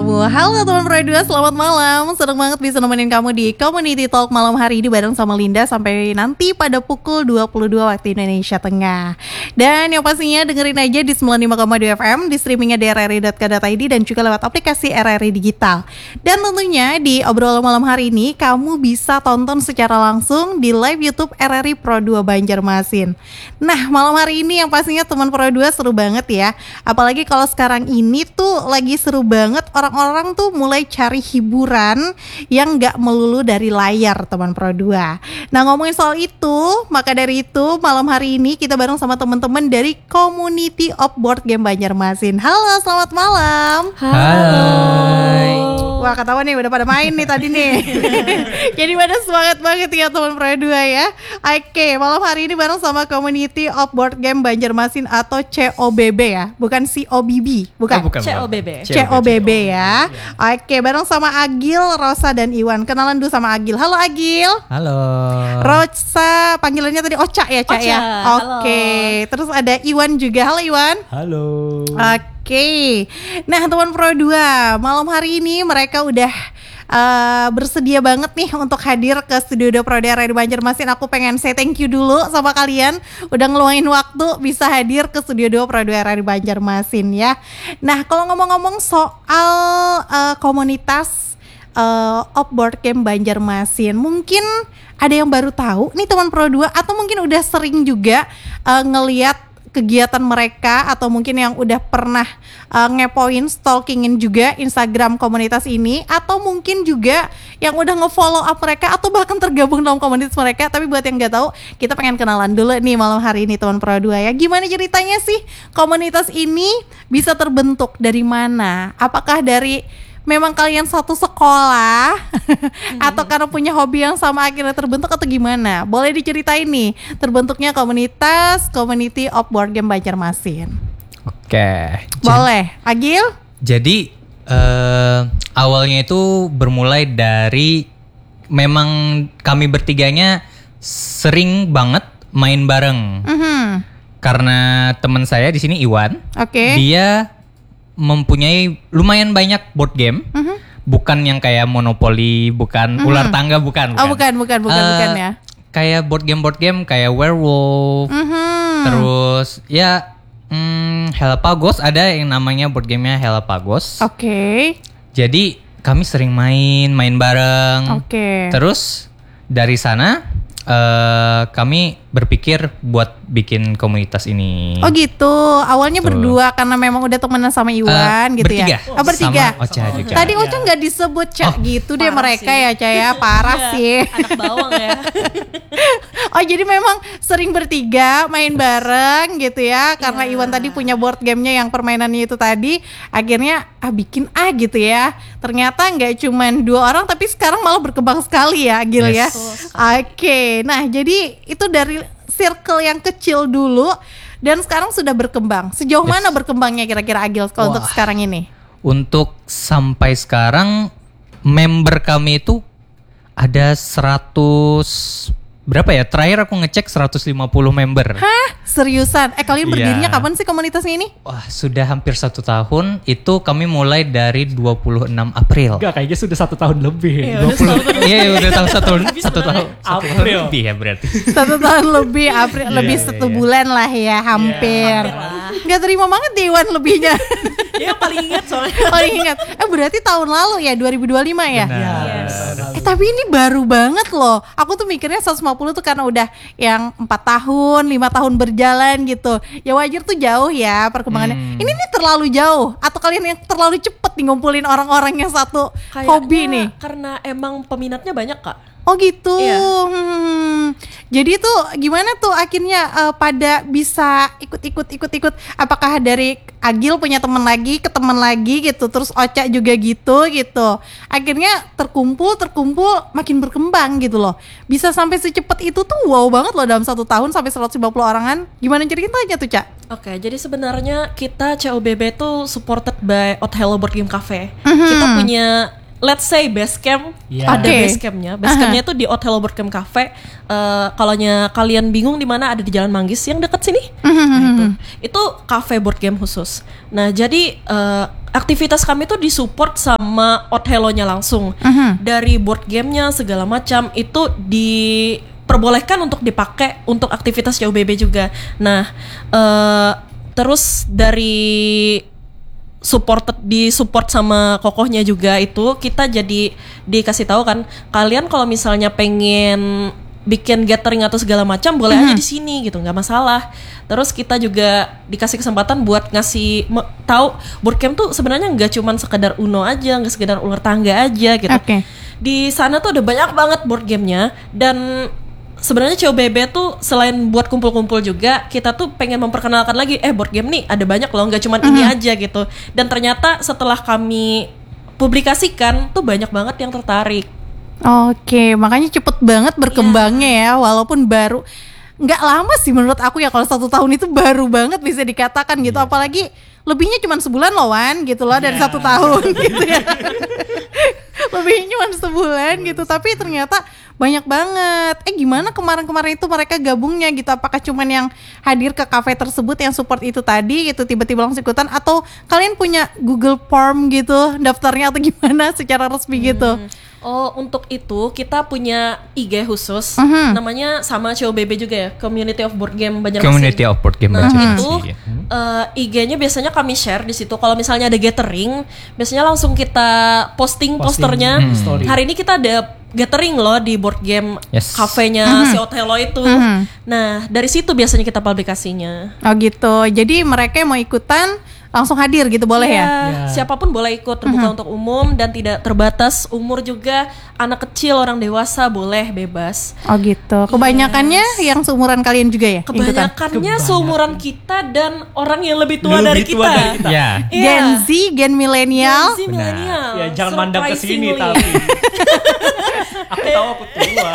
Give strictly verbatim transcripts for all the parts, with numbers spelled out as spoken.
kamu. Halo teman Pro dua, selamat malam. Senang banget bisa nemenin kamu di Community Talk malam hari ini bareng sama Linda sampai nanti pada pukul dua puluh dua waktu Indonesia Tengah. Dan yang pastinya dengerin aja di sembilan puluh lima koma dua F M, di streamingnya di r r i dot co dot i d dan juga lewat aplikasi R R I Digital. Dan tentunya di obrolan malam hari ini kamu bisa tonton secara langsung di live YouTube R R I Pro dua Banjarmasin. Nah, malam hari ini yang pastinya teman Pro dua seru banget ya. Apalagi kalau sekarang ini tuh lagi seru banget, orang-orang tuh mulai cari hiburan yang gak melulu dari layar teman Pro dua. Nah, ngomongin soal itu, maka dari itu malam hari ini kita bareng sama teman-teman dari Community of Board Game Banjarmasin. Halo, selamat malam. Halo. Wah, ketahuan nih udah pada main nih tadi nih. Jadi pada semangat banget ya teman Pro dua ya. Oke, malam hari ini bareng sama Community of Board Game Banjarmasin atau C O B B ya, bukan C O B B, bukan. Oh, bukan C O B B. C O B B ya. Oke, bareng sama Agil, Rosa dan Iwan. Kenalan dulu sama Agil. Halo Agil. Halo. Rosa, panggilannya tadi Ocha ya, Cak ya. Oke. Terus ada Iwan juga. Halo Iwan. Halo. Oke. Nah, teman Pro dua, malam hari ini mereka udah Uh, bersedia banget nih untuk hadir ke studio Pro dua R R I Banjarmasin. Aku pengen say thank you dulu sama kalian udah ngeluangin waktu bisa hadir ke studio Pro dua R R I Banjarmasin ya. Nah, kalau ngomong-ngomong soal uh, komunitas uh, of board game Banjarmasin, mungkin ada yang baru tahu nih teman Pro dua atau mungkin udah sering juga uh, ngelihat kegiatan mereka atau mungkin yang udah pernah uh, ngepoin, stalkingin juga Instagram komunitas ini, atau mungkin juga yang udah nge-follow up mereka atau bahkan tergabung dalam komunitas mereka. Tapi buat yang nggak tahu, kita pengen kenalan dulu nih malam hari ini teman Pro dua ya. Gimana ceritanya sih komunitas ini bisa terbentuk, dari mana? Apakah dari memang kalian satu sekolah hmm. atau karena punya hobi yang sama akhirnya terbentuk atau gimana? Boleh diceritain nih terbentuknya komunitas Community of Board Game Banjarmasin. Oke. Boleh, Agil? Jadi uh, awalnya itu bermulai dari memang kami bertiganya sering banget main bareng. Mm-hmm. Karena teman saya di sini Iwan, okay. dia mempunyai lumayan banyak board game, uh-huh. bukan yang kayak Monopoly, bukan uh-huh. ular tangga, bukan, bukan. Oh bukan, bukan, bukan, uh, bukan ya. Kayak board game, board game kayak Werewolf, uh-huh. terus ya hmm, Helapagos, ada yang namanya board gamenya Helapagos. Oke. Okay. Jadi kami sering main, main bareng. Oke. Okay. Terus dari sana Uh, kami berpikir buat bikin komunitas ini. Oh gitu. Awalnya Tuh. berdua karena memang udah temenan sama Iwan uh, gitu bertiga. ya. Oh bertiga. Sama Ocha juga. Tadi Ocha nggak disebut Cak oh, gitu deh mereka sih. Ya Cak ya. Parah sih. Anak bawang ya. Oh jadi memang sering bertiga main bareng gitu ya. Karena yeah. Iwan tadi punya board gamenya yang permainannya itu tadi. Akhirnya ah bikin ah gitu ya. Ternyata nggak cuman dua orang tapi sekarang malah berkembang sekali ya Gil yes. ya. Oke. Okay. Nah, jadi itu dari circle yang kecil dulu dan sekarang sudah berkembang. Sejauh yes. mana berkembangnya kira-kira Agil kalau untuk sekarang ini? Untuk sampai sekarang member kami itu ada seratus berapa ya? Terakhir aku ngecek seratus lima puluh member. Hah? Seriusan? Eh kalian berdirinya yeah. kapan sih komunitasnya ini? Wah sudah hampir satu tahun. Itu kami mulai dari dua puluh enam April. Enggak, kayaknya sudah satu tahun lebih. Iya udah tahun satu satu tahun April lebih ya berarti. Satu tahun lebih April lebih yeah, satu yeah. bulan lah ya hampir. Yeah, Gak terima banget deh Iwan lebihnya. Dia yang paling ingat soalnya. Paling ingat. Eh berarti tahun lalu ya dua ribu dua puluh lima ya? Yes. Eh tapi ini baru banget loh. Aku tuh mikirnya seratus lima puluh tuh karena udah yang empat tahun, lima tahun berjalan gitu. Ya wajar tuh jauh ya perkembangannya. Hmm. Ini nih terlalu jauh atau kalian yang terlalu cepet nih ngumpulin orang-orang yang satu kayaknya hobi nih? Karena emang peminatnya banyak Kak. Oh gitu. Iya. Hmm. Jadi tuh gimana tuh akhirnya uh, pada bisa ikut-ikut ikut-ikut? Apakah dari Agil punya teman lagi, ke teman lagi gitu, terus Ocha juga gitu gitu. Akhirnya terkumpul terkumpul makin berkembang gitu loh. Bisa sampai secepat itu tuh wow banget loh dalam satu tahun sampai seratus lima puluh orangan. Gimana ceritanya tuh Cak? Oke, jadi sebenarnya kita C O B B tuh supported by Othello Board Game Cafe. Mm-hmm. Kita punya let's say base camp, Yeah. ada Oke. base campnya. Base campnya itu di Othello Board Game Cafe. Eh, kalaunya kalian bingung di mana, ada di Jalan Manggis yang dekat sini. Nah, itu, itu cafe board game khusus. Nah, jadi eh, aktivitas kami itu disupport sama Othello-nya langsung. Dari board gamenya segala macam itu diperbolehkan untuk dipakai untuk aktivitas Jauh B B juga. Nah, eh, terus dari support di support sama kokohnya juga itu kita jadi dikasih tahu kan, kalian kalau misalnya pengen bikin gathering atau segala macam boleh aja di sini gitu, nggak masalah. Terus kita juga dikasih kesempatan buat ngasih me- tahu board game tuh sebenarnya nggak cuman sekedar Uno aja, nggak sekedar ular tangga aja gitu. Oke. Di sana tuh ada banyak banget board gamenya, dan sebenarnya C O B B tuh selain buat kumpul-kumpul juga, kita tuh pengen memperkenalkan lagi, eh board game nih ada banyak loh, nggak cuman ini aja gitu. Dan ternyata setelah kami publikasikan tuh banyak banget yang tertarik. Oke, makanya cepet banget berkembangnya ya, walaupun baru nggak lama sih menurut aku ya, kalau satu tahun itu baru banget bisa dikatakan gitu, apalagi lebihnya cuma sebulan loh Wan gitu loh dari satu tahun gitu ya. Lebihnya cuma sebulan gitu, tapi ternyata banyak banget. Eh gimana kemarin-kemarin itu mereka gabungnya gitu? Apakah cuman yang hadir ke kafe tersebut yang support itu tadi gitu tiba-tiba langsung ikutan, atau kalian punya Google Form gitu daftarnya atau gimana secara resmi gitu? Oh, untuk itu kita punya I G khusus, Mhm. namanya sama C O B B juga ya, Community of Board Game Banjarmasin. Community of Board Game Nah, Banjarmasin. itu Iya. eh, I G-nya biasanya kami share di situ. Kalau misalnya ada gathering, biasanya langsung kita posting, Posting, posternya. hmm, story. Hari ini kita ada gathering loh di board game Yes. kafenya si Othello itu. Nah, dari situ biasanya kita publikasinya. Oh gitu. Jadi mereka yang mau ikutan langsung hadir gitu boleh ya? Iya, Ya. siapapun boleh ikut, terbuka untuk umum dan tidak terbatas umur juga. Anak kecil, orang dewasa boleh bebas. Oh gitu. Kebanyakannya yang seumuran kalian juga ya? ikutan? Kebanyakannya seumuran kita dan orang yang lebih tua, Lebih dari, tua kita. dari kita. Ya. Iya. Gen Z, Gen milenial. Gen Z milenial. Ya jangan mandang ke sini Surprisingly. tapi. Aku tahu aku tua.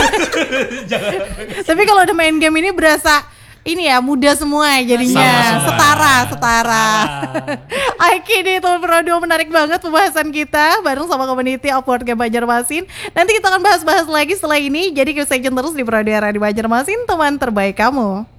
Tapi kalau udah main game ini berasa ini ya muda semua jadinya, Sama-sama. setara, setara. Oke deh teman Pro dua, menarik banget pembahasan kita bareng sama Community of Board Game Banjarmasin. Nanti kita akan bahas-bahas lagi setelah ini. Jadi stay tune terus di Pro dua Radio Banjarmasin, teman terbaik kamu.